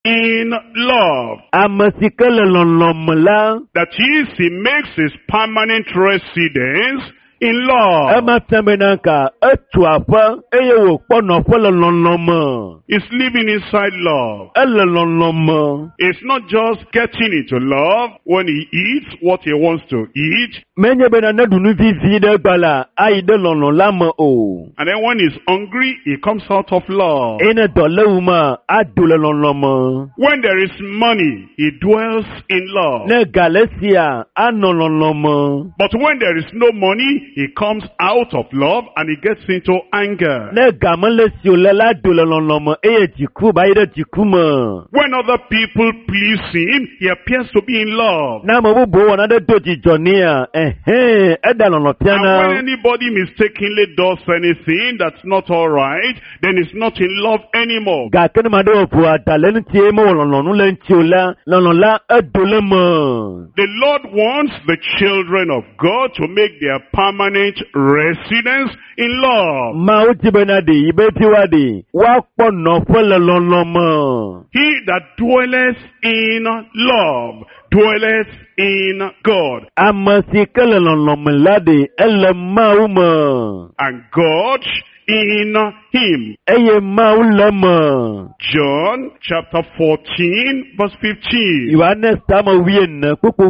in love. ame si ke le lɔlɔ̃me la, That is, he makes his permanent residence in love. ema fia bena ka etu aƒe eye wòkpɔ nɔƒe le lɔlɔ̃me. He's living inside love. Ele lɔlɔ̃me. It's not just getting into love when he eats what he wants to eat, Menye bena ne ɖu nu vivi ɖe gba la ayi ɖe lɔlɔ̃ la me o. and then when he's hungry, he comes out of love. Eye ne dɔ le wu ma ado le lɔlɔ̃me. When there is money, he dwells in love. Ne ga le sia anɔ lɔlɔ̃me. But when there is no money, he comes out of love and he gets into anger. Ne ga me le si o le la do le lɔlɔ̃me eye dziku ba yi ɖe dziku me. When other people please him, he appears to be in love. Na ame bubu wɔ naɖe do dzidzɔ nɛ a, eda lɔlɔ̃ fia And na. when anybody mistakenly does anything that's not all right, then he's not in love anymore. Gake ne ma ɖe wɔ ʋu ada le ŋutie mewɔ lɔlɔ̃nu le ŋuti o la, lɔlɔ̃ la edo le me. The Lord wants the children of God to make their permanent residence in love. Mawu di bena ɖe yi be viwa ɖe woakpɔ nɔƒe le lɔlɔ̃me. He that dwelleth in love dwelleth in God, Ame si ke le lɔlɔ̃me la ɖe ele Mawu me. and God in him. Eye Mawu le me. John chapter 14 verse 15. Yohanes tame 14 kpukpu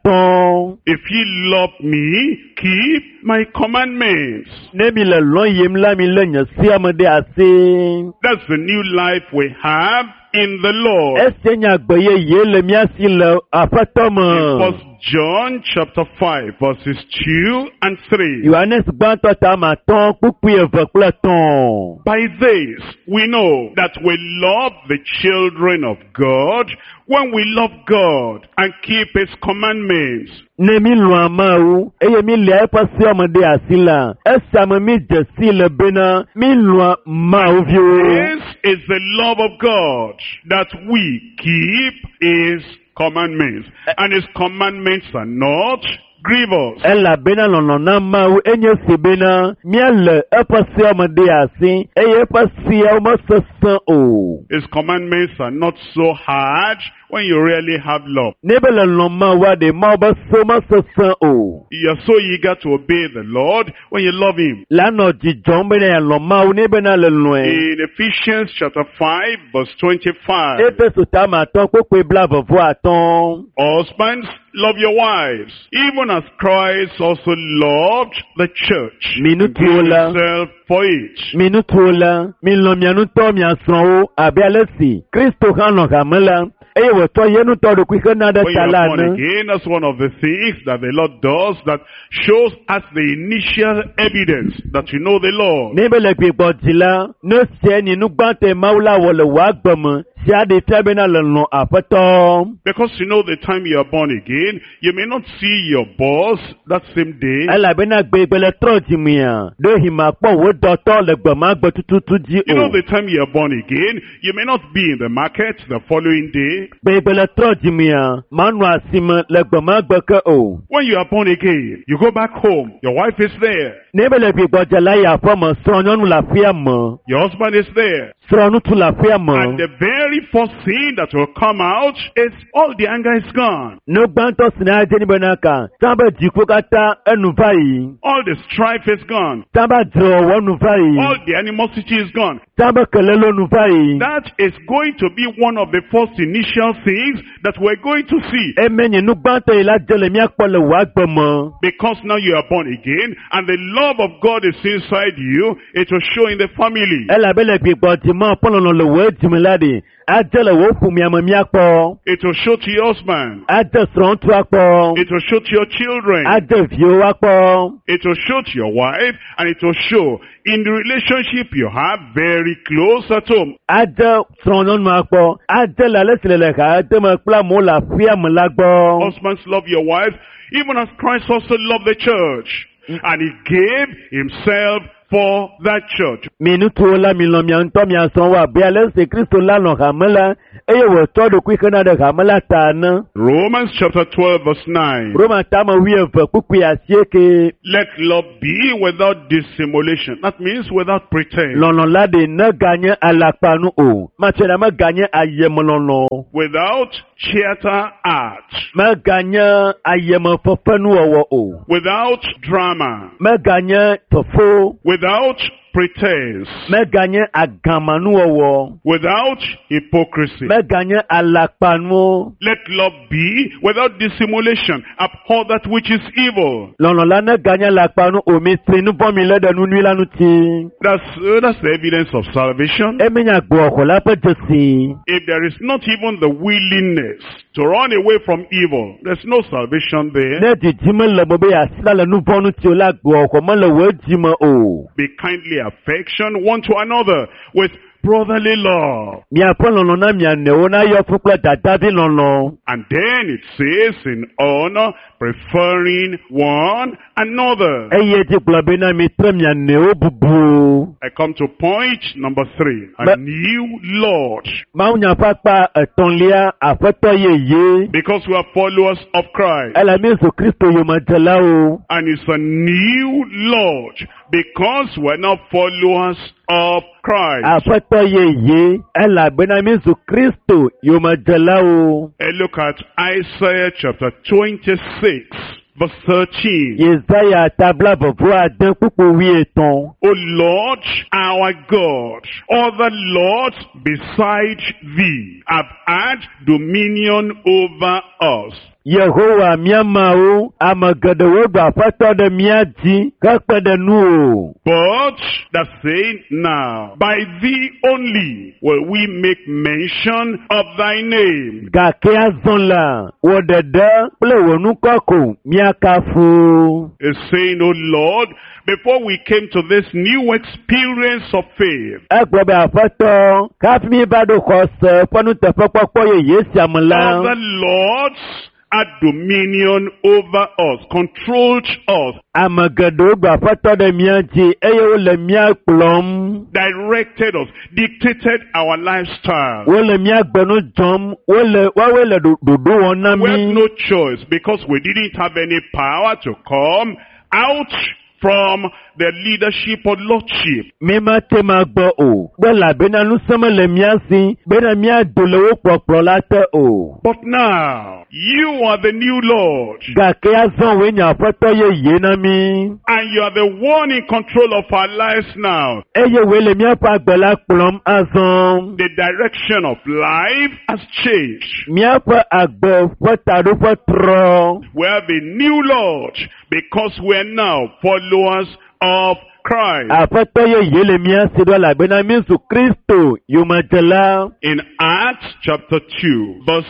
15. If ye love me, keep my commandments. Ne mi le lɔ̃ yim la mi le nye siame ɖe asi. That's the new life we have in the Lord. Esie nye agbe yeye le mía si le Aƒetɔ me. First John chapter 5 verses 2 and 3. Yohanes gbãtɔ tame 5 kpukpu 2 kple 3. By this we know that we love the children of God when we love God and keep his commandments. Ne mi lɔ̃a Mawu eye mi lia eƒe seame ɖe asi la, esiame mi dze si le bena mi lɔ̃a Mawu viwo. This is the love of God, that we keep his commandments. And his commandments are not grievous. Elabena lɔlɔ̃ na Mawu enye si bena míale eƒe seame ɖe asi eye eƒe seawo mesesẽ o. His commandments are not so hard when you really have love. Ne be le lɔ̃ Mawua ɖe Mawu be se mesesẽ o. You are so eager to obey the Lord when you love him. La nɔ dzidzɔm bena yealɔ̃ Mawu ne bena le lɔ̃e. In Ephesians chapter 5 verse 25. Efeso tame 5 kpukpu 25. Husbands, love your wives, even as Christ also loved the church and Minutu gave la. himself for it. Minutu la, mi lɔ̃ mia nutɔ mia srɔ̃wo abe ale si Kristo hã lɔ̃ hame la, eye wòtsɔ ye nutɔ ɖokui hena ɖe When ta you la are born ne. again, that's one of the things that the Lord does that shows us the initial evidence that you know the Lord. Ne be le gbegbɔ dzi la, ne sie ni nugbãtɔ Mawu la wɔ le wò agbe me, sia ɖe fia bena le lɔ̃ Aƒetɔ. Because you know the time you are born again, you may not see your boss that same day. Elabena gbegbe le trɔ dzimia, ɖo hima kpɔ wò dɔtɔ le gbemagbe tututu dzi You know o. the time you are born again, you may not be in the market the following day. Gbegbe le trɔ dzimia, manɔ asime le gbemagbe ke o. When you are born again, you go back home, your wife is there, Ne be le gbegbɔ dze la yi aƒe me, srɔ̃nyɔnu le aƒea me, your husband is there. srɔ̃nutu le aƒea And me. the very first thing that will come out is all the anger is gone. Ne gbãtɔ si ne adze ni bena ka, san be dziku katã enu va yi, All the strife is gone. san be dzrewɔwɔ nu va All yi, the animosity is gone. san be kelelo nu va yi. That is going to be one of the first initial things that we're going to see. Eme nye nu gbãtɔ yi la dze le míakpɔ le wò agbe me. Because now you are born again and the love of God is inside you, it will show in the family. Elabe le gbegbɔ dzi me ƒe lɔlɔ̃ le wò dzime la ɖe, adze le wò ƒomea me míakpɔ, It will show to your husband. ade srɔ̃ŋutua kpɔ, It will show to your children. ade viwo akpɔ, It will show to your wife, and it will show in the relationship you have very close at home. ade srɔ̃nyɔnua kpɔ, ade le ale si le ha ade me kple amewo le aƒea me la gbɔ. Husbands, love your wife, even as Christ also loved the church. And he gave himself for that church. Minutu la milomia ntomia sonwa biale se Kristo la no hamela eye wo todo kwikana de hamela tana. Romans chapter 12 verse 9. Roma tama wiye kuku ya sieke. Let love be without dissimulation. That means without pretense. Lono la de na ganye alakpanu o. Ma chena ma ganye ayemolono. Without theater art. Ma ganye ayemofofanu o. Without drama. Ma ganye tofo. Without pretense. Ma ganye agamanu o. Without hypocrisy. Ma ganye alakpanu. Let love be without dissimulation. Abhor that which is evil. Lono la na ganye alakpanu o mi trinu bomi le de nunu la nuti. That's the evidence of salvation. Emenya gbo la pe jesi. If there is not even the willingness to run away from evil, there's no salvation there. Ne di jime le mo be asila le nu bonu ti o la gbo ko mo le we jime o. Be kindly affection one to another with brotherly love. Mi apolo na mi ane o na yo fukle dadabi lono. And then it says in honor, preferring one another. Eye di globe na mi tre mi ane o bubu. I come to point number 3. A new Lord. Ma unya papa etonlia afeto ye. Because we are followers of Christ. Ela mi so Kristo yo majela o. And it's a new Lord. Because we're now followers of Christ. Afeto ye. Ela bena mi so Kristo yo majela o. And look at Isaiah chapter 26. Verse 13. Yesaya tabla bobo adan pupo wi eton. O Lord, our God, other lords beside thee have had dominion over us. Yehowa miamao amagadewo gba fato de miaji kakpede nu o. But the saying now, by thee only will we make mention of thy name. Gake azon la, wodede ple wonu koko miakafu. Is saying, O Lord, before we came to this new experience of faith, Ekwobe afato, kafmi bado kose, ponu tefekpokpo ye yesi amala. other lords had dominion over us, controlled us, Amagadewo gba fato de miaji, eye wo le miaklom. directed us, dictated our lifestyle. Wo le miagbenu jom, wo le dodo We had wonami. no choice because we didn't have any power to come out from the leadership or lordship. Mema tema gbo o. Bela bena nu seme le miasi, bena mia dolewo pokpro late o. But now, you are the new Lord, Gake azon we nya fato ye na mi. and you are the one in control of our lives now. Eye we le mia pa gbela klom azon. The direction of life has changed. Mia pa agbo fatado fatro. We have a new Lord because we are now followers of Christ. Afato ye le mia sido la bena mi su Kristo yo majela. In Acts chapter 2, verse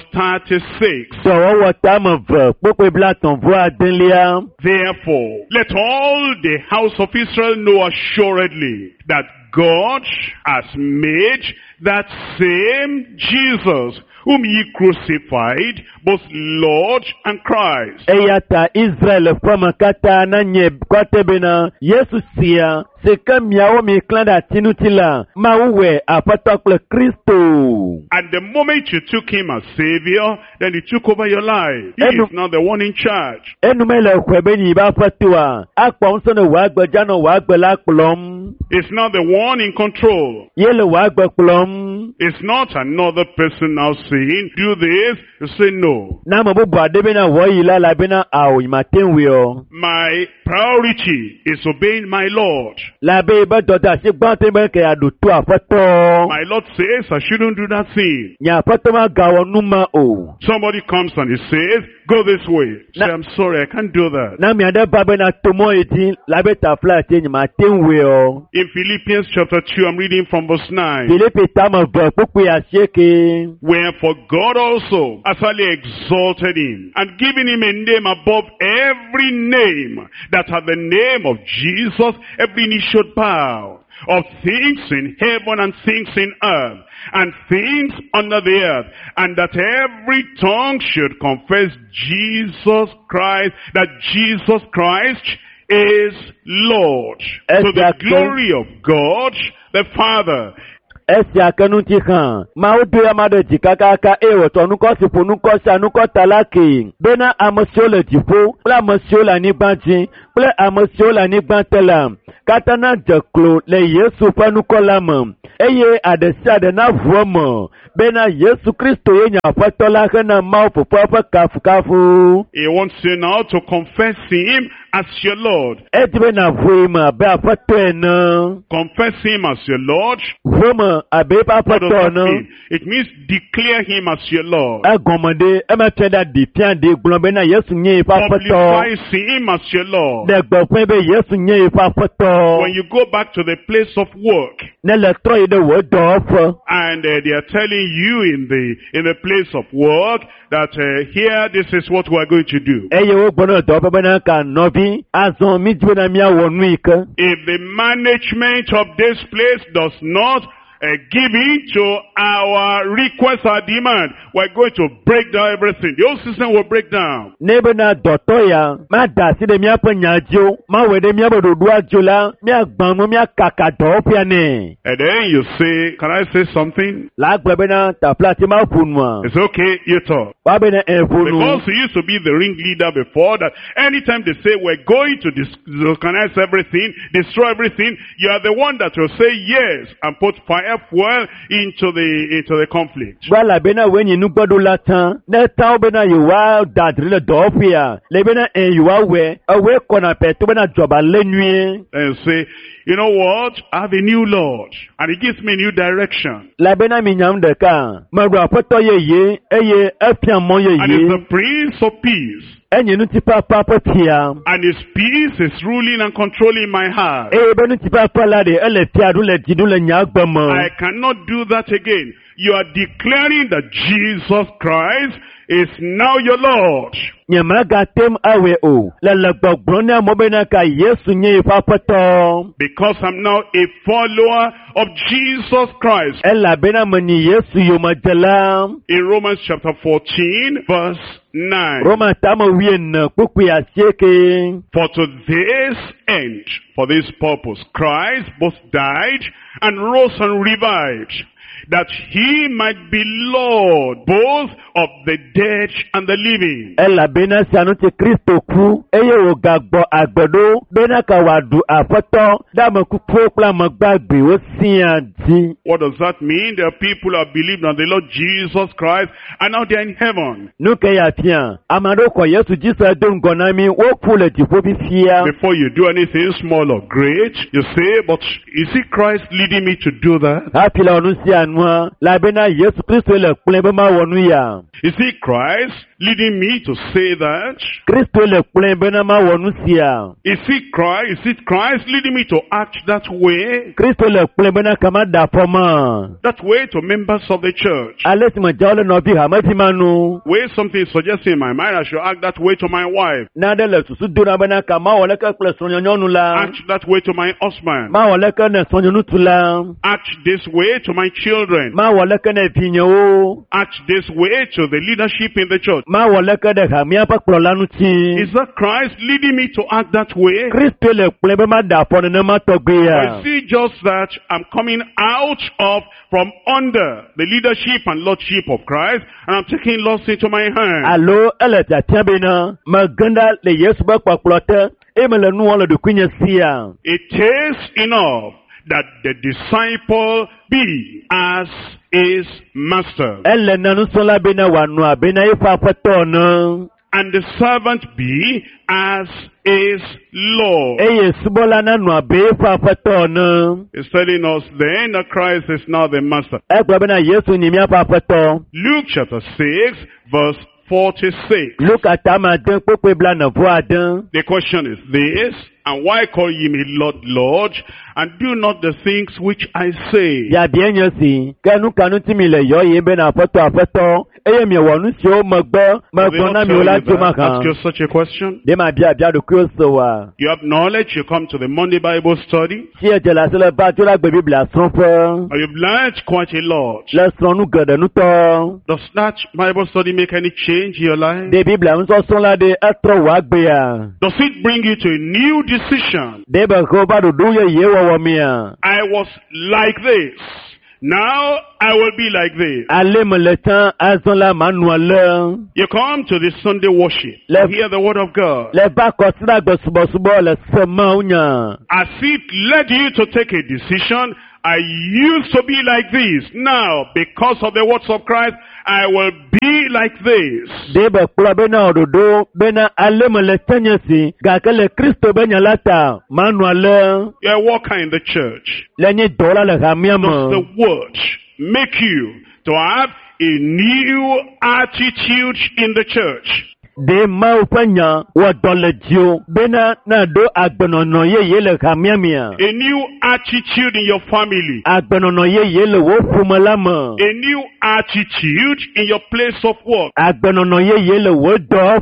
36, So what time of popo blaton vo adenlia. therefore, let all the house of Israel know assuredly that God has made that same Jesus whom ye crucified, both Lord and Christ. Eyata Israel fama kata na nye kwate bena Yesu siya seka miawo mi klanda tinutila ma uwe apatakle Kristo. And the moment you took him as Savior, then he took over your life. He Enu- is now the one in charge. Enumele kwebe ni ba fatiwa akpa nsone wagbe jano wagbe la klom. He's now the one in control. Yele wagbe klom. It's not another person now saying, do this, you say no. Na mabubu adebena woyi la la bena awo imatenweo. My priority is obeying my Lord. La be ba dota se gbante be ke adutu afato. My Lord says I shouldn't do that thing. Nya afato ma gawo numa o. Somebody comes and he says, go this way. Say, Na- I'm sorry, I can't do that. Na mi ade ba bena tomo eti la be ta fla te imatenweo. In Philippians chapter 2, I'm reading from verse 9. Filipi tama ve pupu ya sheke. Wherefore God also has highly exalted him, and given him a name above every name, that at the name of Jesus every knee should bow, of things in heaven and things in earth, and things under the earth, and that every tongue should confess Jesus Christ, that Jesus Christ is Lord, to the glory of God the Father. Esia kenuti kan mau doya mado jikakaka ewoto nuko sipo nuko sa nuko talaki bena amosio le difo pla amosio la ni banji pla amosio la ni bantela katana jeklo le Yesu fa nuko lam eye adesi adena vuomo bena Yesu Kristo ye nya fatola kana mau popo kafu. He wants you now to confess him as your Lord. Edbena vuima be afatena. Confess him as your Lord. Vuoma abe pa fatona. It means declare him as your Lord. Agomande ematenda di tiande globena Yesu nye pa fato. Publicize him as your Lord. De gbopin be Yesu nye pa fato. When you go back to the place of work, ne le troye de wo do and they are telling you in the place of work that here this is what we are going to do. Eye wo gbono do bena kan novi azon mi jwe na mi awonu ika. If the management of this place does not give in to our request, our demand, we're going to break down everything. The whole system will break down. Nebe na dotoya ma da si de mi apanyajo ma we de mi abododu ajola mi agbanmu mi akaka do piane. And then you say, can I say something? La gbebe na ta plati ma funwa. It's okay, you talk. Wa be na enfunu. Because you used to be the ringleader before, that anytime they say we're going to disorganize everything, destroy everything, you are the one that will say yes and put fire fuel into the conflict. Wala bena wenyi nugbado latan ne ta bena yuwa dadri le dofia le bena en yuwa we awe kona pe to bena joba lenui. And say, you know what? I have a new Lord, and he gives me a new direction. La bena minyam de ka maru apoto ye eye epian mo ye. And he's the Prince of Peace. And his peace is ruling and controlling my heart. I cannot do that again. You are declaring that Jesus Christ is now your Lord. Because I'm now a follower of Jesus Christ. In Romans chapter 14 verse 9. For to this end, for this purpose, Christ both died and rose and revived, that he might be Lord both of the dead and the living. What does that mean? There are people who have believed on the Lord Jesus Christ and now they are in heaven. Before you do anything small or great, you say, but is it Christ leading me to do that? Is it Christ leading me to say that? Is it Christ leading me to act that way? That way to members of the church. Way something is suggesting in my mind, I should act that way to my wife. Act that way to my husband. Act this way to my children. Act this way to the leadership in the church. Is that Christ leading me to act that way? Or is it just that I'm coming out from under the leadership and lordship of Christ and I'm taking laws into my hands? It is enough that the disciple be as his master, and the servant be as his Lord. He's telling us then that Christ is now the master. Luke chapter 6 verse 46. The question is this: and why call ye me Lord, Lord, and do not the things which I say? Ask you such a question. You have knowledge, you come to the Monday Bible study, or you've learned quite a lot. Does that Bible study make any change in your life? Does it bring you to a new decision. Debe ko ba do ye ye wo mia. I was like this. Now I will be like this. Ale me le temps azon la manuel. You come to the Sunday worship. Le- Hear the word of God. Le ba ko sna gbo subo le sema unya. As it led you to take a decision, I used to be like this. Now, because of the words of Christ, I will be like this. Debe kula bena ododo bena ale me le tanya si ga ke le Kristo benya lata manuel. You're a worker in the church. Le ni dola le hamia Does the mo. word make you to have a new attitude in the church? De ma upanya wa dole dio bena na do agbenono ye le hamia mia. A new attitude in your family. Agbenono ye le wo fumalama. A new attitude in your place of work. Agbenono ye le wo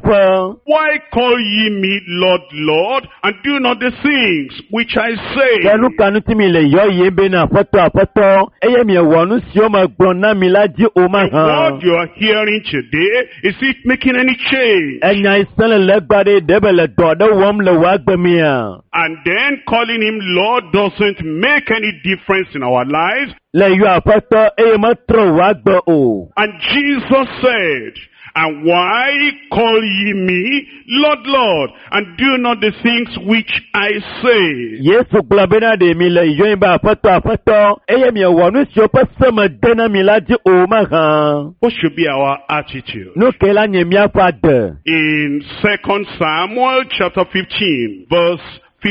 do. Why call ye me Lord, Lord, and do not the things which I say? Yanu kanu ti mi le yo ye bena foto eye mi wonu si o ma gbona mi la di o ma The word han. you are hearing today, is it making any change? Enya isele le gbade debe le do de wom le wa gbemia. And then calling him Lord doesn't make any difference in our lives. Le yo afoto eye ma tro wa gbo o. And Jesus said, and why call ye me Lord, Lord, and do not the things which I say? Yesu gbla bena de mi le yo ba afoto eye mi wonu si o pa sama dena mi la di o ma han. What should be our attitude? No ke la nye mi afa de. In 2 Samuel chapter 15, verse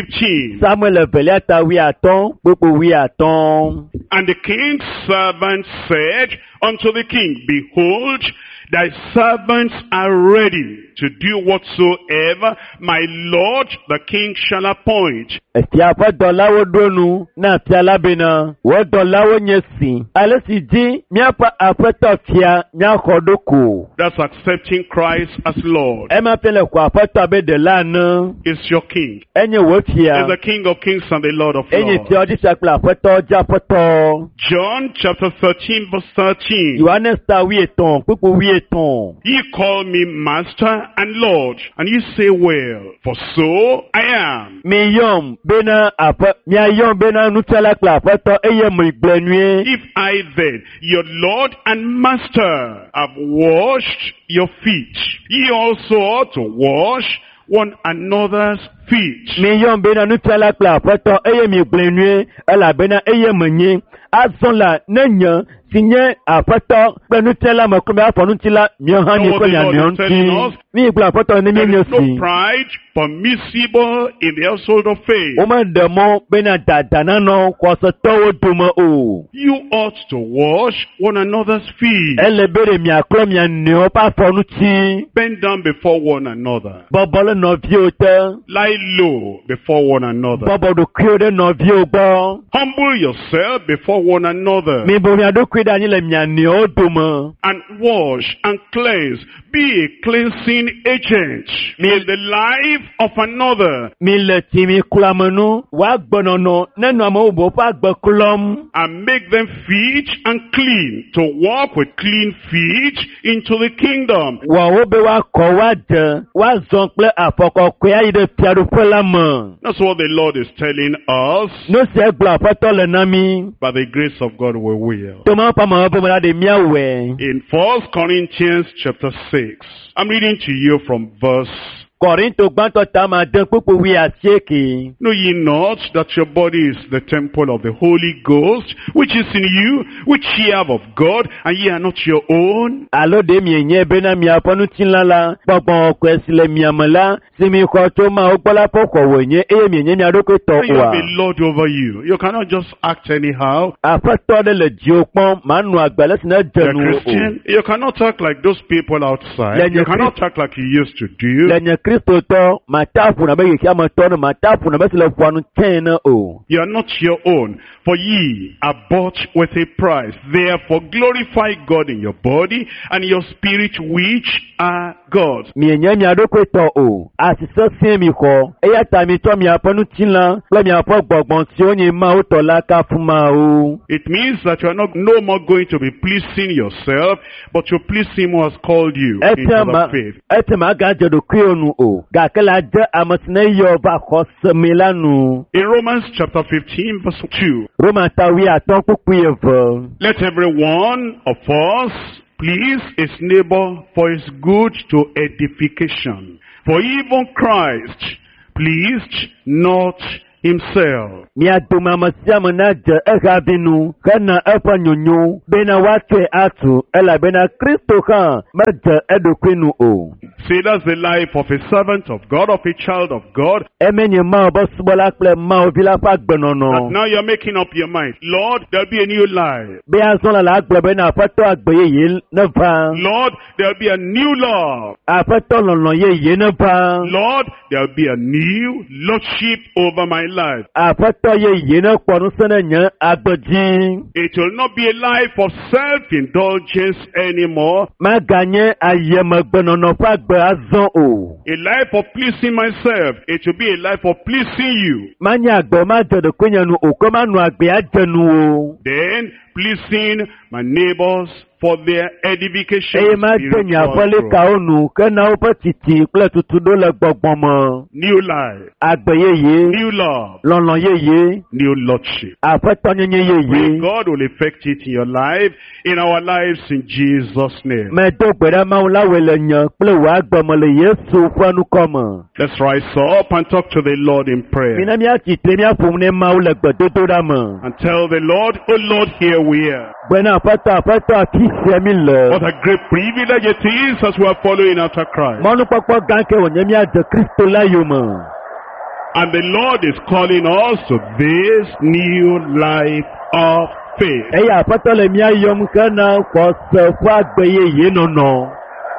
15. Samuel Veliata wi aton, popo wi aton. And the king's servant said unto the king, Behold, thy servants are ready to do whatsoever my lord the king shall appoint. Esti apa dolawo donu na tiala bena. Wo dolawo nyesi. Ale si di mi apa apeto tia nya kodoko. That's accepting Christ as Lord. E ma pele kwa apeto be de lana. Is your king. Enye wo Is tia. the King of kings and the Lord of Enye lords. ti odi sakla apeto ja apeto. John chapter 13 verse 13. Yohanes ta wi eton, popo wi eton. Ye call me Master and Lord, and ye say, Well, for so I am. Mi yom bena apa mi ayom bena nutala kla apeto eye mo igbenue. If I then, your Lord and Master, have washed your feet, ye also ought to wash one another's feet. Mi yon bena nutala kla apeto eye mi igbenue. Ela bena eye menye. Azon la nenya sinye apeto pe nutala makume afo nutila mi hani Know what ko the nya Lord mi is telling onti. us? Mi igla apeto ni mi There is no nyosi. pride permissible in the household of faith. O ma demo bena dadana no ko so to duma o. You ought to wash one another's feet. Ele bere mi aklo mi ani o pa fo nuti. Bend down before one another. Bobolo no vi o te. Lie low before one another. Bobo do krio de no vi o gbo. Humble yourself before one another. Mi bo mi ado kwida ni le mi ani o duma. And wash and cleanse. Be a cleansing agent in the life of another. Mi le ti mi kulamanu wa gbonono nenu amo bo pa gbo kulom. And make them fit and clean to walk with clean feet into the kingdom. Wa wo be wa ko wa de wa zon ple afoko ko ya ide piado pela mo. That's what the Lord is telling us. No se gba foto le na mi. By the grace of God we will. To ma pa ma bo ma de mi awe. In 1 Corinthians chapter 6, I'm reading to you from verse. Korinto gbanto ta ma de popo wi asieki. Know ye not that your body is the temple of the Holy Ghost, which is in you, which ye have of God, and ye are not your own? Alo de mi enye bena mi aponu tinlala. Gbogbo ko esile mi amala. Si mi ko to ma o gbola poko wenye e mi enye mi adoko to You have wa. a Lord over you. You cannot just act anyhow. Afato de le di opon manu agbale sina You're a jenu o. Christian. You cannot act like those people outside. Then You you're cannot act like you used to do. Lenye Kristo to matafu na be yiki amato no matafu na be sile fuanu tena o. You are not your own, for ye are bought with a price. Therefore glorify God in your body and your spirit, which are God's. Mi enye mi adoko to o. Asise sin mi ko. Eya ta mi to mi aponu tinla. Le mi apo gbogbon ti o yin ma o to la ka fuma o. It means that you are not no more going to be pleasing yourself, but you please him who has called you into the faith. Ete ma ga jedo krionu o. Gakela je amasine yo ba khosme lanu. In Romans chapter 15 verse 2. Roman tawi aton kukuyevo. Let every one of us please his neighbor for his good to edification. For even Christ pleased not himself. Mia duma masiamu na je egabinu kana efanyonyo bena watwe atu ela bena Kristo kan maje edokwinu o. See, that's the life of a servant of God, of a child of God. Emenye ma bosubola kle ma ovila fa gbenono. That now you're making up your mind. Lord, there'll be a new life. Be azon la agbe bena afato agbeye ye ne va. Lord, there'll be a new love. Afato lolo ye ne va. Lord, there'll be a new lordship over my life. Afato ye ne kwonu sene nye agbeji. It will not be a life of self-indulgence anymore. Ma ganye ayeme gbenono fa gbe azon o. A life of pleasing myself. It will be a life of pleasing you. Manya agbe ma jode kwenyanu o koma nu agbe ajenu o. Then pleasing my neighbors for their edification. Eye ma tenya fole ka onu kana o petiti kle tutudo le gbogbomo. New life. Agbe ye. New love. Lolo ye. New lordship. Afato nyenye ye. God will effect it in your life, in our lives, in Jesus' name. Me do gbere ma la wele nyan ple wa gbomo le Yesu fanu komo. Let's rise up and talk to the Lord in prayer. Mina mi ati te mi afumne ma o le gbododo da mo. And tell the Lord, oh Lord, here we are. Bena afato akise mi le. What a great privilege it is as we are following after Christ. Monu popo ganke wonye mi aje Kristo la yo mo. And the Lord is calling us to this new life of faith. Eya afato le mi ayom kana ko se fu agbeye ye nono.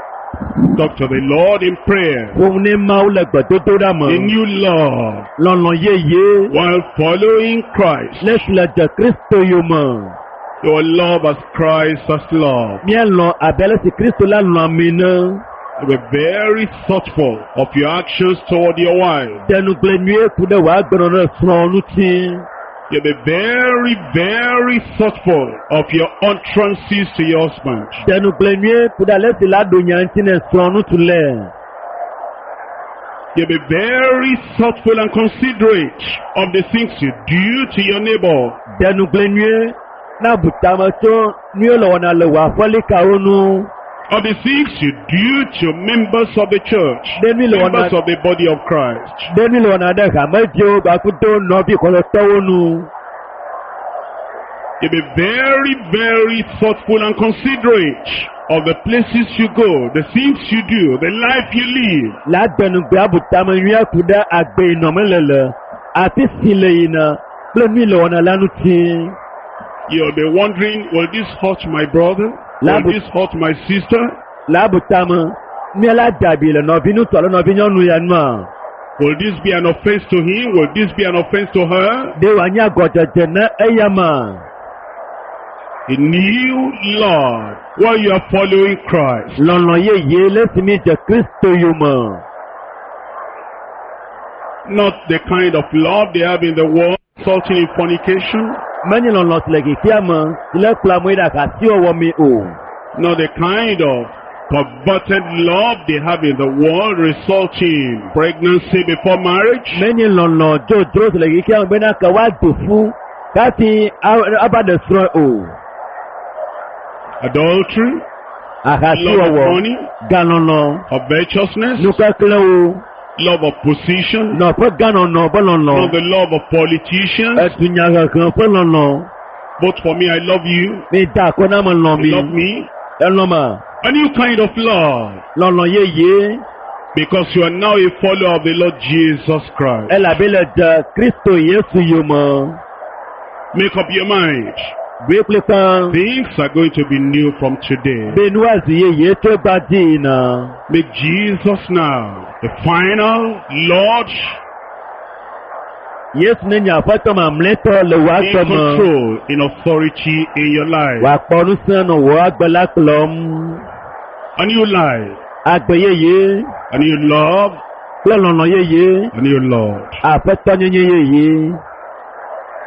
Talk to the Lord in prayer. Fumne ma o le gbododo da mo. A new love Lolo ye. while following Christ. Let's let the Kristo yo mo. Your love as Christ has loved. Mi lo abele si Kristo la lo amina. Be very thoughtful of your actions toward your wife. Denu glenue kude wa gbenono sonu ti. You'll be very, very thoughtful of your utterances to your husband. Denu glenue kude lesi la do nyanti ne sonu tule. You'll be very thoughtful and considerate of the things you do to your neighbor. Denu glenue na butamato ni lo na le wa foli ka onu. Of the things you do to members of the church, members of the body of Christ. Deni lo na de ka mejo ba kuto no bi ko to onu. You'll be very, very thoughtful and considerate of the places you go, the things you do, the life you live. La denu gbe abutama ni akuda agbe inomelele ati sile ina le mi lo na lanu ti. You'll be wondering, will this hurt my brother? Will this hurt my sister? Labutama, miela dabile no binu tolo no binyonu yanma. Will this be an offense to him? Will this be an offense to her? De wanya gojeje na eyama. A new Lord while you are following Christ. Lolo ye lesimi je Kristo yuma. Not the kind of love they have in the world, resulting in fornication. Many lolo legi kiama, le klamwida kasi owo mi o. Not the kind of perverted love they have in the world, resulting in pregnancy before marriage. Many lolo jojo legi kiama bena kawa dufu kati abade sro o. Adultery, Akasi love of owo, money, ganono, covetousness, nukakle o. love of position, No pe ganono bolono. not the love of politicians. Etunyaga kan bolono. Both for me, I love you. Mi da ko na mo lo You mi. love me. Eloma. A new kind of love. Lolo ye. Because you are now a follower of the Lord Jesus Christ. Ela bele de Kristo Yesu yuma. Make up your mind. Gbe ple kan. Things are going to be new from today. Benuazi ye to gbadi na. Make Jesus now the final Lord Yesu ne nya fato ma mleto le wa in tomo. control, in authority in your life. Wa ponu sanu wo agbala klom. A new life, Agbeye ye. a new love, Lolo ye. a new Lord. Afeto nyenye ye.